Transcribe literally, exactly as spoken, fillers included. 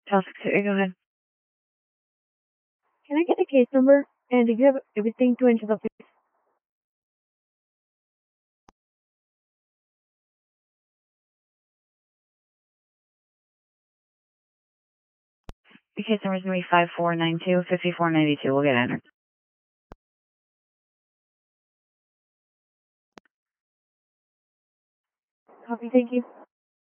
Task two, go ahead. Can I get the case number? And did you have everything two inches up, please? The case number is going to be five four nine two, five four nine two. We'll get entered. Copy, thank you.